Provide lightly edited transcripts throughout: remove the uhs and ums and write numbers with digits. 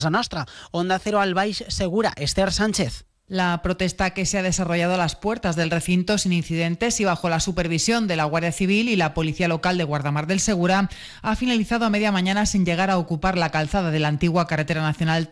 Nostra. Onda Cero al Baix Segura, Esther Sánchez. La protesta que se ha desarrollado a las puertas del recinto sin incidentes y bajo la supervisión de la Guardia Civil y la Policía Local de Guardamar del Segura ha finalizado a media mañana sin llegar a ocupar la calzada de la antigua carretera nacional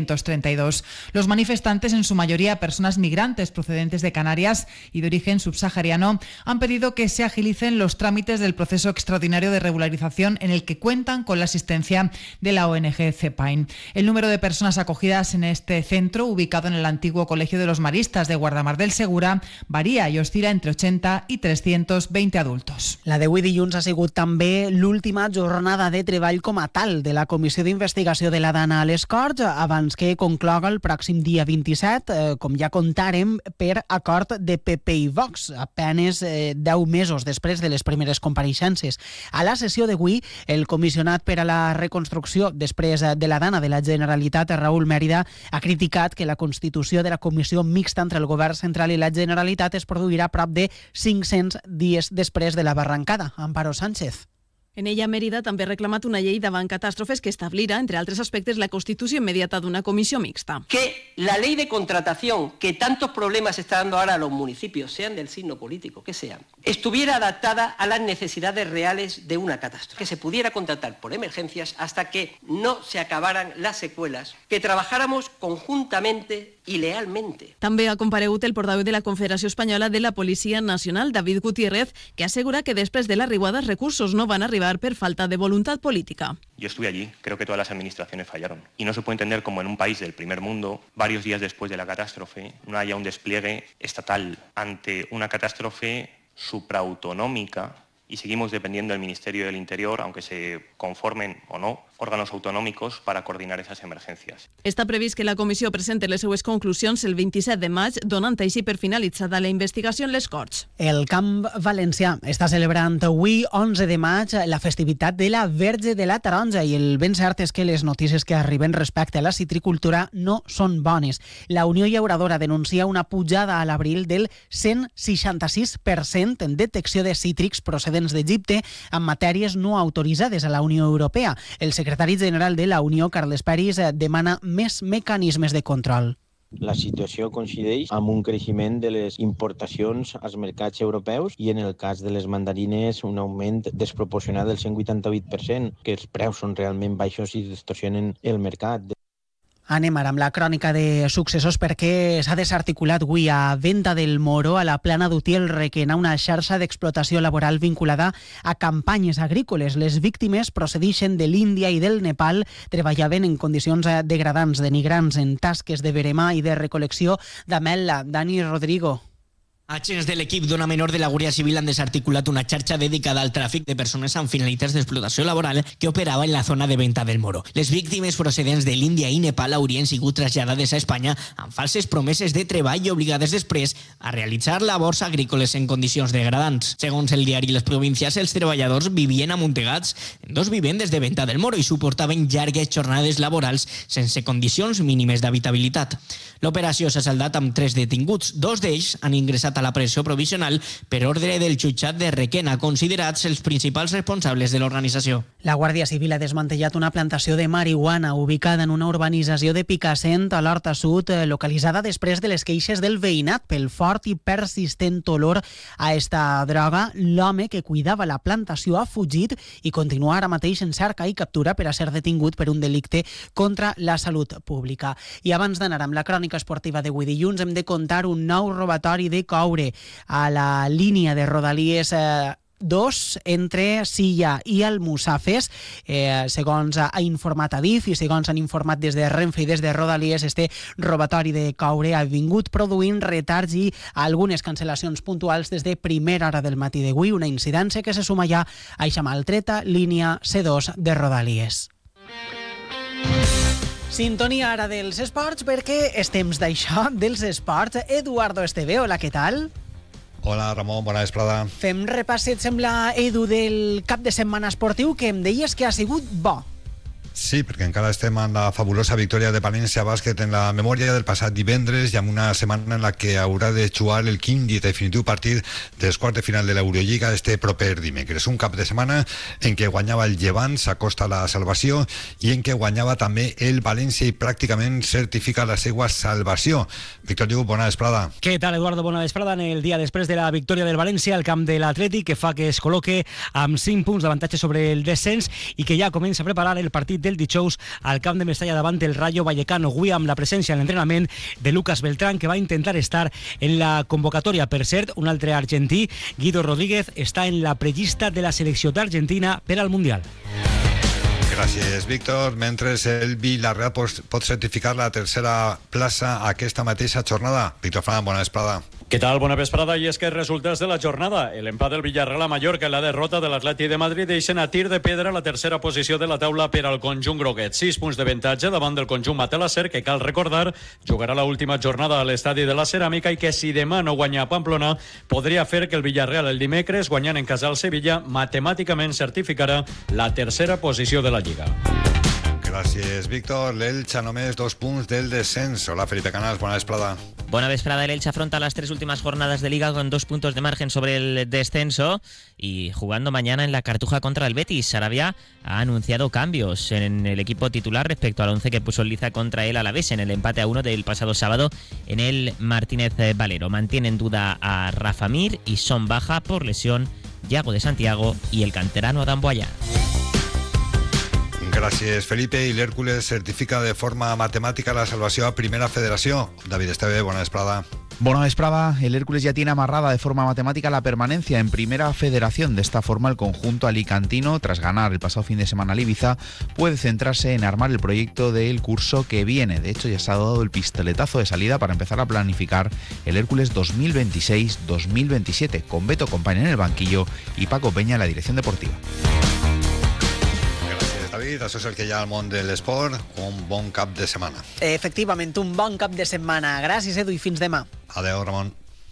332. Los manifestantes, en su mayoría personas migrantes procedentes de Canarias y de origen subsahariano, han pedido que se agilicen los trámites del proceso extraordinario de regularización en el que cuentan con la asistencia de la ONG CEPAIN. El número de personas acogidas en este centro, ubicado en el antiguo Colegio de los Maristas de Guardamar del Segura, varia i oscil·la entre 80 i 320 adultos. La d'avui dilluns ha sigut també l'última jornada de treball com a tal de la Comissió d'Investigació de la Dana a les Corts, abans que concloga el pròxim dia 27, com ja contarem, per acord de PP i Vox, apenes 10 mesos després de les primeres compareixences. A la sessió d'avui, el comissionat per a la reconstrucció després de la Dana de la Generalitat, Raül Mèrida, ha criticat que la constitució de la Comissió mixta entre el Govern central i la Generalitat es produirà prop de 500 dies després de la barrancada. Amparo Sánchez. En ella, Mérida també ha reclamat una llei davant catàstrofes que establirà, entre altres aspectes, la constitució inmediata d'una comissió mixta. Que la ley de contratación que tantos problemas está dando ahora a los municipios, sean del signo político que sean, estuviera adaptada a las necesidades reales de una catástrofe. Que se pudiera contratar por emergencias hasta que no se acabaran las secuelas, que trabajáramos conjuntamente i lealmente. També ha comparegut el portaveu de la Confederació Espanyola de la Policia Nacional, David Gutiérrez, que assegura que després de l'arribada els recursos no van arribar per falta de voluntat política. Yo estuve allí, creo que todas las administraciones fallaron. Y no se puede entender como en un país del primer mundo, varios días después de la catástrofe, no haya un despliegue estatal ante una catástrofe supraautonómica y seguimos dependiendo del Ministerio del Interior, aunque se conformen o no órganos autonòmicos para coordinar esas emergencias. Està previst que la comissió presenti les seues conclusions el 27 de maig, donant així per finalitzada la investigació en les Corts. El Camp Valencià està celebrant avui, 11 de maig, la festivitat de la Verge de la Taronja, i el ben cert és que les notícies que arriben respecte a la citricultura no són bones. La Unió Llauradora denuncia una pujada a l'abril del 166% en detecció de cítrics procedents d'Egipte en matèries no autoritzades a la Unió Europea. El secretari general de la Unió, Carles Peris, demana més mecanismes de control. La situació coincideix amb un creixement de les importacions als mercats europeus i en el cas de les mandarines un augment desproporcionat del 188%, que els preus són realment baixos i distorsionen el mercat. Anem ara amb la crònica de successos perquè s'ha desarticulat avui a Venta del Moro, a la Plana d'Utiel, Requena, una xarxa d'explotació laboral vinculada a campanyes agrícoles. Les víctimes procedeixen de l'Índia i del Nepal, treballaven en condicions degradants, denigrants, en tasques de veremar i de recol·lecció d'ametla. Dani Rodrigo. Agents de l'equip d'una menor de la Guàrdia Civil han desarticulat una xarxa dedicada al tràfic de persones amb finalitats d'explotació laboral que operava en la zona de Venta del Moro. Les víctimes procedents de l'Índia i Nepal haurien sigut traslladades a Espanya amb falses promeses de treball i obligades després a realitzar labors agrícoles en condicions degradants. Segons el diari Les Províncies, els treballadors vivien amuntegats en dos vivendes de Venta del Moro i suportaven llargues jornades laborals sense condicions mínimes d'habitabilitat. L'operació s'ha saldat amb 3 detinguts. 2 d'ells han ingressat a la presó provisional per ordre del jutjat de Requena, considerats els principals responsables de l'organització. La Guàrdia Civil ha desmantellat una plantació de marihuana ubicada en una urbanització de Picassent, a l'Horta Sud, localitzada després de les queixes del veïnat pel fort i persistent olor a esta droga. L'home que cuidava la plantació ha fugit i continua ara mateix en cerca i captura per a ser detingut per un delicte contra la salut pública. I abans d'anar amb la crònica esportiva d'avui dilluns, hem de contar un nou robatori de coure a la línia de Rodalies 2 entre Silla i Almussafes. Segons ha informat Adif i segons han informat des de Renfe i des de Rodalies, este robatori de coure ha vingut produint retards i algunes cancel·lacions puntuals des de primera hora del matí d'avui, una incidència que se suma ja a eixa maltreta línia C2 de Rodalies. Sintonia ara dels esports, perquè és temps d'això, dels esports. Eduardo Esteve, hola, què tal? Hola, Ramon, bona vesprada. Fem repàs, si et sembla, Edu, del cap de setmana esportiu, que em deies que ha sigut bo. Sí, perquè encara estem en la fabulosa victòria de València Bàsquet en la memòria del passat divendres i amb una setmana en la que haurà de jugar el quint i definitiu partit dels quarts de final de l'Eurolliga este proper dimecres. Un cap de setmana en què guanyava el Llevant, s'acosta a la salvació, i en què guanyava també el València i pràcticament certifica la seva salvació. Víctor Lluc, bona vesprada. Què tal, Eduardo? Bona vesprada. En el dia després de la victòria del València al camp de l'Atlètic, que fa que es col·loque amb 5 punts d'avantatge sobre el descens i que ja comença a preparar el partit del dijous al camp de Mestalla davant el Rayo Vallecano, avui amb la presència en l'entrenament de Lucas Beltrán, que va intentar estar en la convocatòria. Per cert, un altre argentí, Guido Rodríguez, està en la prellista de la selecció d'Argentina per al Mundial. Gràcies, Víctor. Mentre el Villarreal pot certificar la tercera plaça aquesta mateixa jornada. Víctor Fran, bona vesprada. ¿Qué tal? Buena vesprada. Y es que resultats de la jornada. El empat del Villarreal a Mallorca i la derrota de l'Atlètic de Madrid deixen a tir de pedra la tercera posició de la taula per al conjunt groguet. 6 punts d'avantatge davant del conjunt Matelasser, que cal recordar jugarà l'última jornada a l'estadi de la Ceràmica i que si demà no guanya a Pamplona podria fer que el Villarreal el dimecres, guanyant en casa al Sevilla, matemàticament certificarà la tercera posició de la Lliga. Gràcies, Víctor. L'Elche a només 2 punts del descens. Hola, Felipe Canals, bona vesprada. Buena vesprada. El Elche afronta las 3 últimas jornadas de Liga con 2 puntos de margen sobre el descenso y jugando mañana en la Cartuja contra el Betis. Sarabia ha anunciado cambios en el equipo titular respecto al 11 que puso en liza contra el Alavés en el empate a 1 del pasado sábado en el Martínez Valero. Mantiene en duda a Rafa Mir y son baja por lesión Yago de Santiago y el canterano Adam Boyar. Gràcies, Felipe. I l'Hèrcules certifica de forma matemàtica la salvació a Primera Federació. David Esteve, bona vesprada. Buena vesprada. El Hércules ya tiene amarrada de forma matemática la permanencia en Primera Federación. De esta forma, el conjunto alicantino, tras ganar el pasado fin de semana al Ibiza, puede centrarse en armar el proyecto del curso que viene. De hecho, ya se ha dado el pistoletazo de salida para empezar a planificar el Hércules 2026-2027, con Beto Compaña en el banquillo y Paco Peña en la dirección deportiva. David, això és el que hi ha al món de l'esport. Un bon cap de setmana. Efectivament, un bon cap de setmana. Gràcies, Edu, i fins demà. Adéu, Ramon.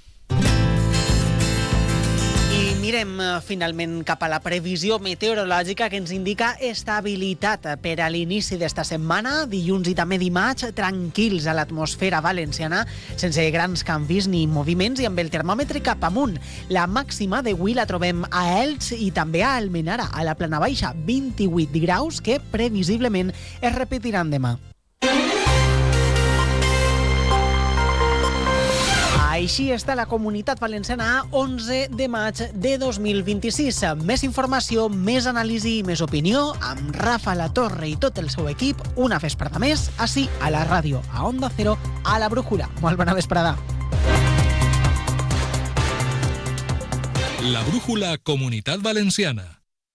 I mirem finalment cap a la previsió meteorològica que ens indica estabilitat per a l'inici d'esta setmana, dilluns i també dimarts, tranquils a l'atmosfera valenciana, sense grans canvis ni moviments i amb el termòmetre cap amunt. La màxima d'avui la trobem a Elx i també a Almenara, a la Plana Baixa, 28 graus que previsiblement es repetiran demà. Així està la Comunitat Valenciana a 11 de maig de 2026. Més informació, més anàlisi i més opinió amb Rafa Latorre i tot el seu equip una vesprada més, així a la ràdio, a Onda Cero, a la Brújula. Molt bona vesprada. La Brújula Comunitat Valenciana.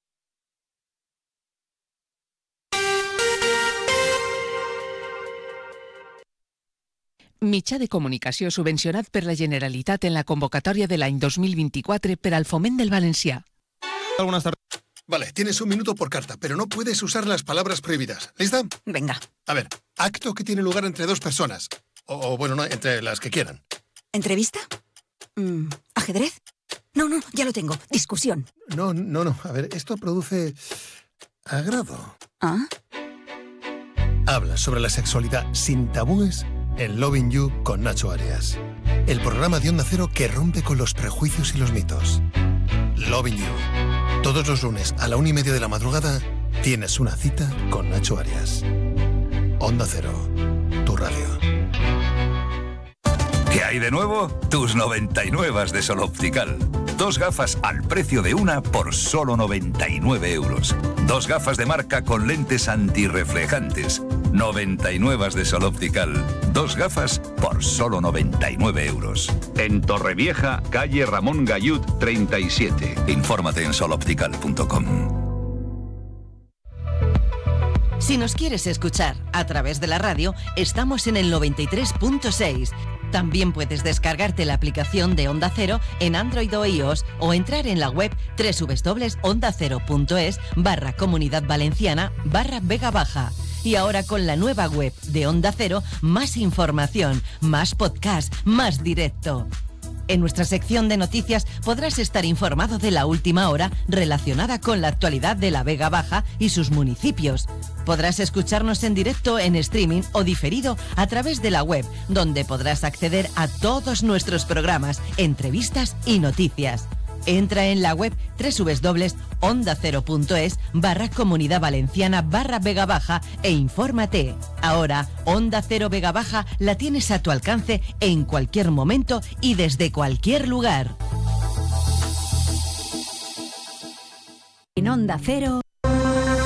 Mitjà de comunicació subvencionat per la Generalitat en la convocatòria de l'any 2024 per al foment del valencià. Algunas tardes. Vale, tienes un minuto por carta, pero no puedes usar las palabras prohibidas. ¿Lista? Venga. A ver, acto que tiene lugar entre dos personas. O bueno, no, entre las que quieran. ¿Entrevista? ¿Ajedrez? No, ya lo tengo. Discusión. No. A ver, esto produce agrado. ¿Ah? Habla sobre la sexualidad sin tabúes en Loving You con Nacho Arias. El programa de Onda Cero que rompe con los prejuicios y los mitos. Loving You. Todos los lunes a la 1:30 de la madrugada tienes una cita con Nacho Arias. Onda Cero, tu radio. ¿Qué hay de nuevo? Tus 99 de Sol Optical. 2 gafas al precio de una por solo 99 euros. 2 gafas de marca con lentes antirreflejantes. 99 de Sol Optical. 2 gafas por solo 99 euros. En Torrevieja, calle Ramón Gayut 37. Infórmate en soloptical.com. Si nos quieres escuchar a través de la radio, estamos en el 93.6. También puedes descargarte la aplicación de Onda Cero en Android o iOS o entrar en la web www.ondacero.es/Comunidad Valenciana/Vega Baja. Y ahora con la nueva web de Onda Cero, más información, más podcast, más directo. En nuestra sección de noticias podrás estar informado de la última hora relacionada con la actualidad de la Vega Baja y sus municipios. Podrás escucharnos en directo, en streaming o diferido a través de la web, donde podrás acceder a todos nuestros programas, entrevistas y noticias. Entra en la web www.ondacero.es/Comunidad Valenciana/Vega Baja e infórmate. Ahora, Onda Cero Vega Baja la tienes a tu alcance en cualquier momento y desde cualquier lugar. En Onda Cero.